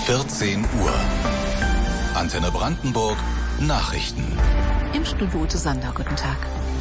14 Uhr. Antenne Brandenburg, Nachrichten. Im Studio Ute Sander, guten Tag.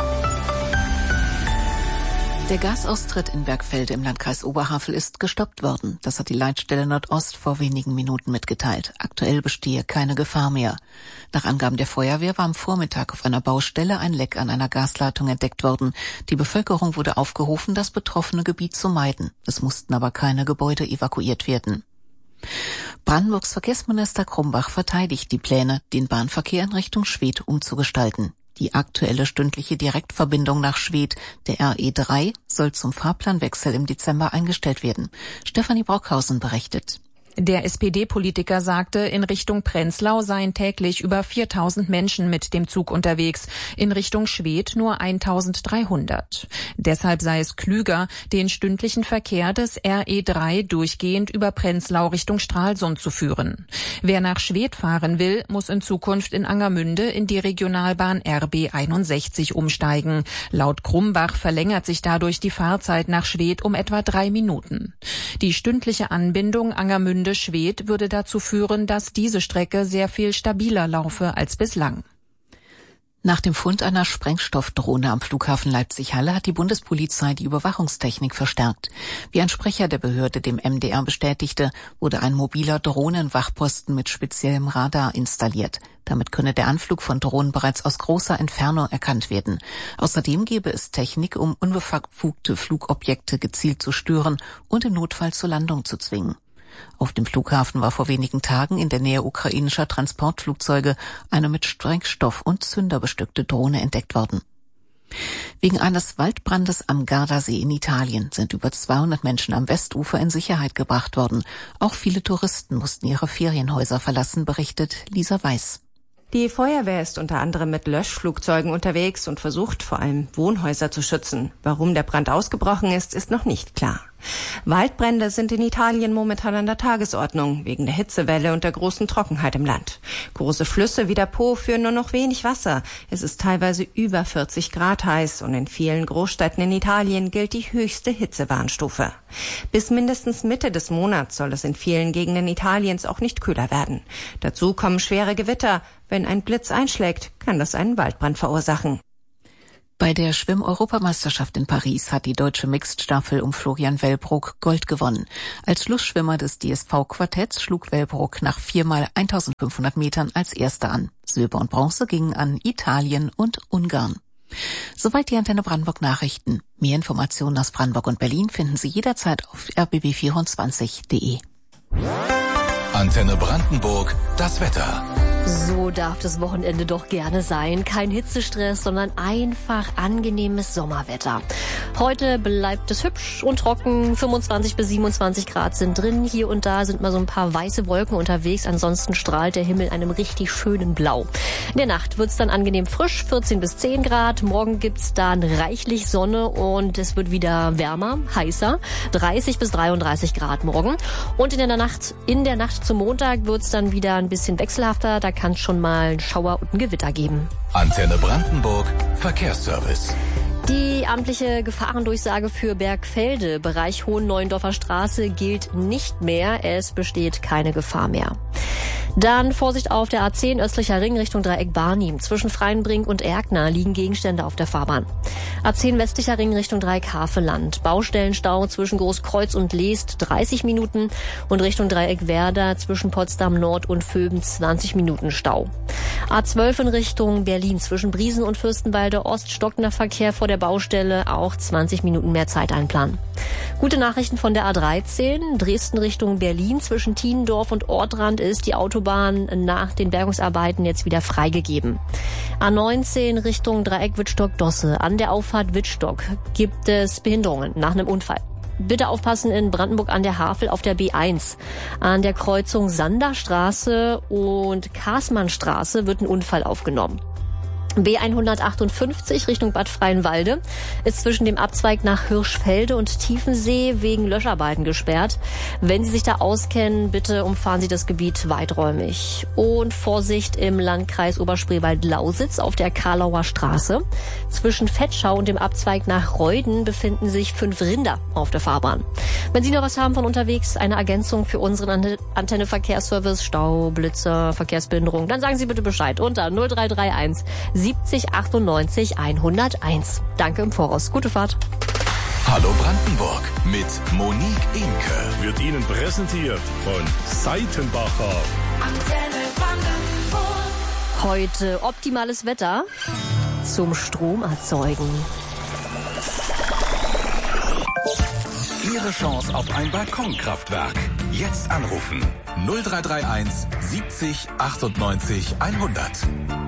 Der Gasaustritt in Bergfelde im Landkreis Oberhavel ist gestoppt worden. Das hat die Leitstelle Nordost vor wenigen Minuten mitgeteilt. Aktuell bestehe keine Gefahr mehr. Nach Angaben der Feuerwehr war am Vormittag auf einer Baustelle ein Leck an einer Gasleitung entdeckt worden. Die Bevölkerung wurde aufgerufen, das betroffene Gebiet zu meiden. Es mussten aber keine Gebäude evakuiert werden. Brandenburgs Verkehrsminister Krumbach verteidigt die Pläne, den Bahnverkehr in Richtung Schwedt umzugestalten. Die aktuelle stündliche Direktverbindung nach Schwedt, der RE3, soll zum Fahrplanwechsel im Dezember eingestellt werden. Stefanie Brockhausen berichtet. Der SPD-Politiker sagte, in Richtung Prenzlau seien täglich über 4.000 Menschen mit dem Zug unterwegs, in Richtung Schwedt nur 1.300. Deshalb sei es klüger, den stündlichen Verkehr des RE3 durchgehend über Prenzlau Richtung Stralsund zu führen. Wer nach Schwedt fahren will, muss in Zukunft in Angermünde in die Regionalbahn RB 61 umsteigen. Laut Krumbach verlängert sich dadurch die Fahrzeit nach Schwedt um etwa 3 Minuten. Die stündliche Anbindung Angermünde-Schwedt würde dazu führen, dass diese Strecke sehr viel stabiler laufe als bislang. Nach dem Fund einer Sprengstoffdrohne am Flughafen Leipzig-Halle hat die Bundespolizei die Überwachungstechnik verstärkt. Wie ein Sprecher der Behörde dem MDR bestätigte, wurde ein mobiler Drohnenwachposten mit speziellem Radar installiert. Damit könne der Anflug von Drohnen bereits aus großer Entfernung erkannt werden. Außerdem gäbe es Technik, um unbefugte Flugobjekte gezielt zu stören und im Notfall zur Landung zu zwingen. Auf dem Flughafen war vor wenigen Tagen in der Nähe ukrainischer Transportflugzeuge eine mit Sprengstoff und Zünder bestückte Drohne entdeckt worden. Wegen eines Waldbrandes am Gardasee in Italien sind über 200 Menschen am Westufer in Sicherheit gebracht worden. Auch viele Touristen mussten ihre Ferienhäuser verlassen, berichtet Lisa Weiß. Die Feuerwehr ist unter anderem mit Löschflugzeugen unterwegs und versucht vor allem Wohnhäuser zu schützen. Warum der Brand ausgebrochen ist, ist noch nicht klar. Waldbrände sind in Italien momentan an der Tagesordnung, wegen der Hitzewelle und der großen Trockenheit im Land. Große Flüsse wie der Po führen nur noch wenig Wasser. Es ist teilweise über 40 Grad heiß und in vielen Großstädten in Italien gilt die höchste Hitzewarnstufe. Bis mindestens Mitte des Monats soll es in vielen Gegenden Italiens auch nicht kühler werden. Dazu kommen schwere Gewitter. Wenn ein Blitz einschlägt, kann das einen Waldbrand verursachen. Bei der Schwimm-Europameisterschaft in Paris hat die deutsche Mixed-Staffel um Florian Wellbrock Gold gewonnen. Als Schlussschwimmer des DSV-Quartetts schlug Wellbrock nach 4x 1500 Metern als Erster an. Silber und Bronze gingen an Italien und Ungarn. Soweit die Antenne Brandenburg Nachrichten. Mehr Informationen aus Brandenburg und Berlin finden Sie jederzeit auf rbb24.de. Antenne Brandenburg, das Wetter. So darf das Wochenende doch gerne sein. Kein Hitzestress, sondern einfach angenehmes Sommerwetter. Heute bleibt es hübsch und trocken. 25 bis 27 Grad sind drin. Hier und da sind mal so ein paar weiße Wolken unterwegs. Ansonsten strahlt der Himmel einem richtig schönen Blau. In der Nacht wird es dann angenehm frisch, 14 bis 10 Grad. Morgen gibt's dann reichlich Sonne und es wird wieder wärmer, heißer. 30 bis 33 Grad morgen. Und in der Nacht zum Montag wird's dann wieder ein bisschen wechselhafter. Da kann es schon mal einen Schauer und ein Gewitter geben. Antenne Brandenburg, Verkehrsservice. Die amtliche Gefahrendurchsage für Bergfelde, Bereich Hohenneuendorfer Straße, gilt nicht mehr. Es besteht keine Gefahr mehr. Dann Vorsicht auf der A10 östlicher Ring Richtung Dreieck Barnim. Zwischen Freienbrink und Erkner liegen Gegenstände auf der Fahrbahn. A10 westlicher Ring Richtung Dreieck Haveland. Baustellenstau zwischen Großkreuz und Leest 30 Minuten und Richtung Dreieck Werder zwischen Potsdam Nord und Vöben 20 Minuten Stau. A12 in Richtung Berlin zwischen Briesen und Fürstenwalde Ost stockender Verkehr vor der Baustelle, auch 20 Minuten mehr Zeit einplanen. Gute Nachrichten von der A13 Dresden Richtung Berlin zwischen Tiendorf und Ortrand ist die Autobahn nach den Bergungsarbeiten jetzt wieder freigegeben. A19 Richtung Dreieck Wittstock-Dosse. An der Auffahrt Wittstock gibt es Behinderungen nach einem Unfall. Bitte aufpassen in Brandenburg an der Havel auf der B1. An der Kreuzung Sanderstraße und Kaßmannstraße wird ein Unfall aufgenommen. B158 Richtung Bad Freienwalde ist zwischen dem Abzweig nach Hirschfelde und Tiefensee wegen Löscharbeiten gesperrt. Wenn Sie sich da auskennen, bitte umfahren Sie das Gebiet weiträumig. Und Vorsicht im Landkreis Oberspreewald-Lausitz auf der Karlauer Straße. Zwischen Vetschau und dem Abzweig nach Reuden befinden sich 5 Rinder auf der Fahrbahn. Wenn Sie noch was haben von unterwegs, eine Ergänzung für unseren Antenne-Verkehrsservice, Stau, Blitzer, Verkehrsbehinderung, dann sagen Sie bitte Bescheid unter 0331 70 98 101. Danke im Voraus. Gute Fahrt. Hallo Brandenburg mit Monique Imke. Wird Ihnen präsentiert von Seitenbacher. Antenne Brandenburg. Heute optimales Wetter zum Stromerzeugen. Ihre Chance auf ein Balkonkraftwerk. Jetzt anrufen. 0331 70 98 100.